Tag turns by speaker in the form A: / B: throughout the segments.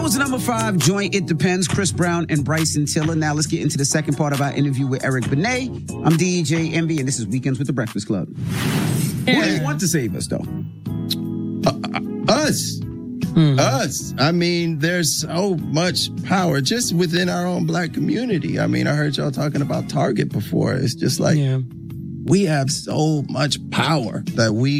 A: was the number 5 joint, It Depends, Chris Brown and Bryson Tiller. Now let's get into the second part of our interview with Eric Benet. I'm DJ Envy, and this is Weekends with the Breakfast Club. Who do you want to save us, though?
B: Us. Us. I mean, there's so much power just within our own black community. I mean, I heard y'all talking about Target before. It's just like, we have so much power that we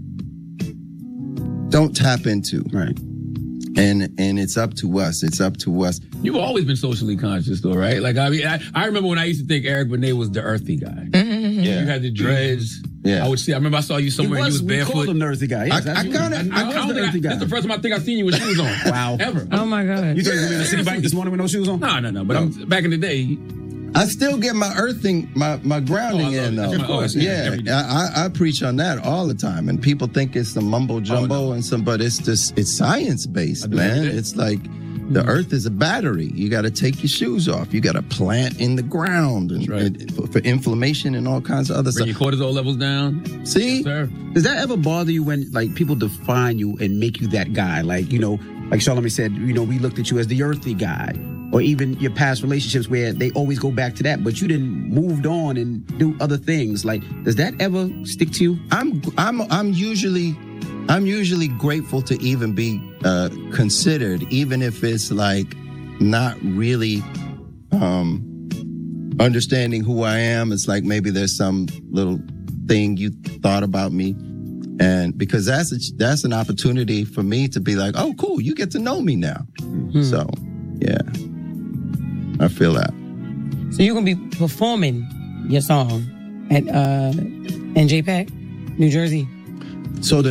B: don't tap into.
A: Right.
B: And it's up to us. It's up to us.
C: You've always been socially conscious, though, right? Like, I mean, I remember when I used to think Eric Benet was the earthy guy.
B: Yeah.
C: You had the dreads.
B: Yeah.
C: I would see. I remember I saw you somewhere and you was barefoot.
A: We called him the earthy guy. Yes,
B: I kind of.
C: That's the first time I think I've seen you with shoes on.
A: Wow.
C: Ever.
D: Oh my God.
A: You thought you were in a city bike this morning with no shoes on?
C: No. But back in the day.
B: I still get my earthing, my grounding in, though.
C: Of course,
B: I preach on that all the time, and people think it's some mumbo jumbo but it's science based, man. It's like the earth is a battery. You got to take your shoes off. You got to plant in the ground and for inflammation and all kinds of other stuff.
C: Bring your cortisol levels down.
B: See,
C: yes, sir.
A: Does that ever bother you when like people define you and make you that guy? Like, you know, like Charlamagne said, you know, we looked at you as the earthy guy. Or even your past relationships where they always go back to that, but you didn't moved on and do other things. Like, does that ever stick to you?
B: I'm usually grateful to even be considered, even if it's like not really understanding who I am. It's like maybe there's some little thing you thought about me. And because that's an opportunity for me to be like, oh, cool, you get to know me now. So, yeah. I feel that.
D: So you're going to be performing your song at NJ Pack, New Jersey?
B: So